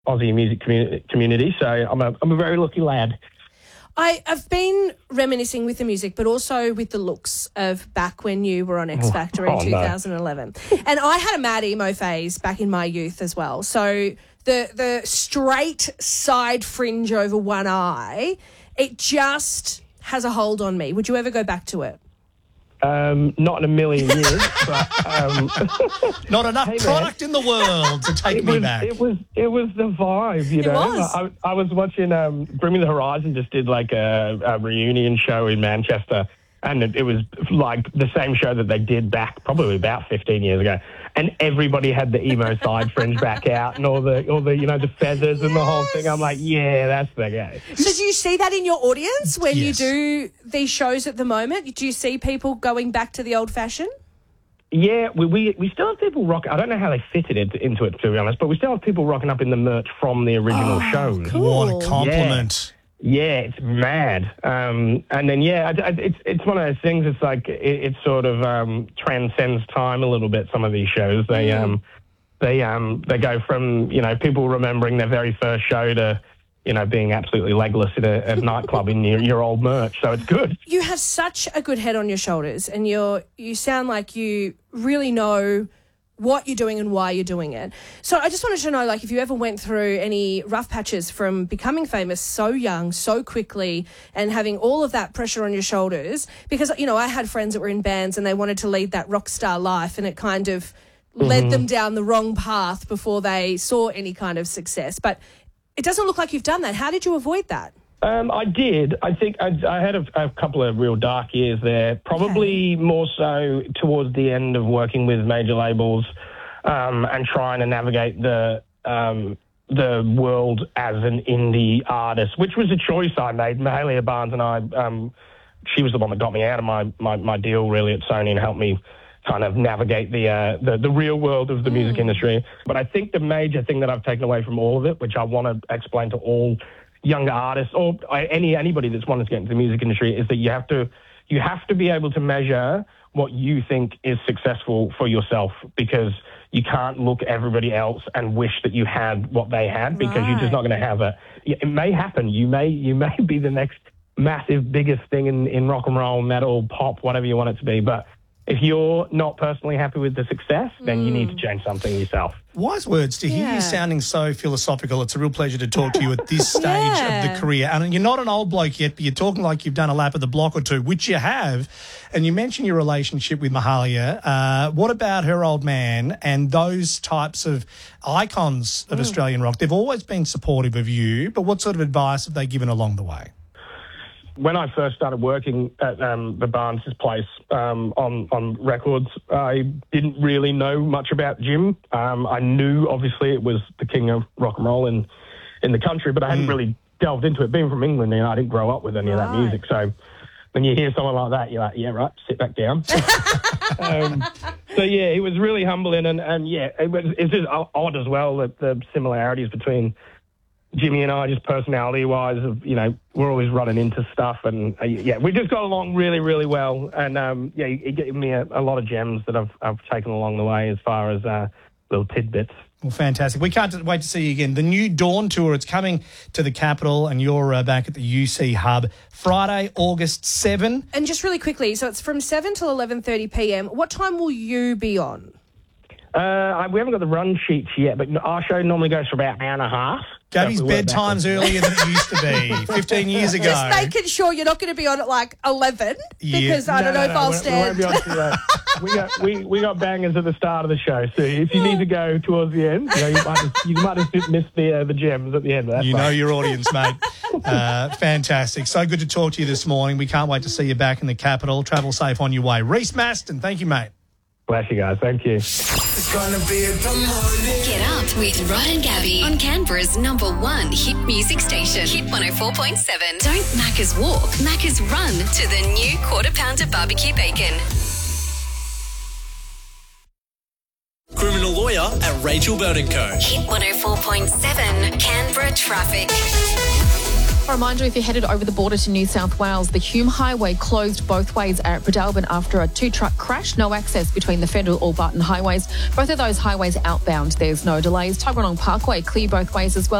Aussie music community. So I'm a very lucky lad. I've been reminiscing with the music, but also with the looks of back when you were on X Factor in 2011. No. And I had a mad emo phase back in my youth as well. So the straight side fringe over one eye, it just has a hold on me. Would you ever go back to it? Not in a million years, but not enough product in the world to take me back. It was the vibe, you know. I was watching Bring Me the Horizon just did like a reunion show in Manchester, and it was like the same show that they did back probably about 15 years ago. And everybody had the emo side fringe back out and all the the feathers and the whole thing. I'm like, yeah, that's the guy. So do you see that in your audience when you do these shows at the moment? Do you see people going back to the old fashioned? Yeah, we still have people rock. I don't know how they fitted it into it, to be honest, but we still have people rocking up in the merch from the original shows. Cool. What a compliment. Yeah, it's mad. And then, it's one of those things. It's like it sort of transcends time a little bit, some of these shows. They go from, people remembering their very first show to, being absolutely legless at a nightclub in your old merch. So it's good. You have such a good head on your shoulders, and you sound like you really know what you're doing and why you're doing it. So I just wanted to know, if you ever went through any rough patches from becoming famous so young, so quickly, and having all of that pressure on your shoulders, because, I had friends that were in bands and they wanted to lead that rock star life, and it kind of led them down the wrong path before they saw any kind of success. But it doesn't look like you've done that. How did you avoid that? I did. I think I had a couple of real dark years there, probably more so towards the end of working with major labels and trying to navigate the world as an indie artist, which was a choice I made. Mahalia Barnes and I, she was the one that got me out of my deal really at Sony and helped me kind of navigate the real world of the music industry. But I think the major thing that I've taken away from all of it, which I want to explain to all younger artists or anybody that's wanting to get into the music industry, is that you have to be able to measure what you think is successful for yourself, because you can't look at everybody else and wish that you had what they had, because you're just not going to have it. It may happen. You may be the next massive, biggest thing in rock and roll, metal, pop, whatever you want it to be. But if you're not personally happy with the success, then you need to change something yourself. Wise words. To hear you sounding so philosophical, it's a real pleasure to talk to you at this stage of the career. And you're not an old bloke yet, but you're talking like you've done a lap of the block or two, which you have. And you mentioned your relationship with Mahalia. What about her old man and those types of icons of Australian rock? They've always been supportive of you, but what sort of advice have they given along the way? When I first started working at the Barnes' place on records, I didn't really know much about Jim. I knew, obviously, it was the king of rock and roll in the country, but I hadn't really delved into it. Being from England, I didn't grow up with any of that music. So when you hear someone like that, you're like, yeah, right, sit back down. It was really humbling. And it's just odd as well, that the similarities between Jimmy and I, just personality-wise, we're always running into stuff, and we just got along really, really well. And he gave me a lot of gems that I've taken along the way as far as little tidbits. Well, fantastic. We can't wait to see you again. The new Dawn Tour, it's coming to the capital, and you're back at the UC Hub Friday, August 7. And just really quickly, so it's from 7 till 11:30 p.m. What time will you be on? We haven't got the run sheets yet, but our show normally goes for about an hour and a half. Gabby's bedtime's earlier than it used to be 15 years ago. Just making sure you're not going to be on at 11 because I don't know if I'll stand. We won't be on that. we got bangers at the start of the show, so if you need to go towards the end, you might have missed the gems at the end. But know your audience, mate. Fantastic. So good to talk to you this morning. We can't wait to see you back in the capital. Travel safe on your way. Reece Maston, thank you, mate. Bless you guys. Thank you. It's gonna be a good morning. Get up with Rod and Gabby on Canberra's #1 hit music station, Hit 104.7. Don't Macca's walk, Macca's run to the new Quarter Pounder barbecue bacon. Criminal lawyer at Rachel Bird & Co. Hit 104.7 Canberra traffic. A reminder, if you're headed over the border to New South Wales, the Hume Highway closed both ways at Bredelban after a 2-truck crash. No access between the Federal or Barton highways. Both of those highways outbound. There's no delays. Tuggeranong Parkway clear both ways as well.